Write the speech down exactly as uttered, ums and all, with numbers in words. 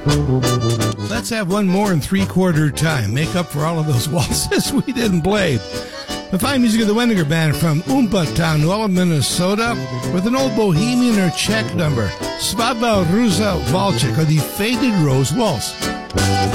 Let's have one more in three-quarter time. Make up for all of those waltzes we didn't play. The fine music of the Wendinger Band from Oompa Town, New Orleans, Minnesota, with an old Bohemian or Czech number, Svadba Ruza Walczyk, or the Faded Rose Waltz.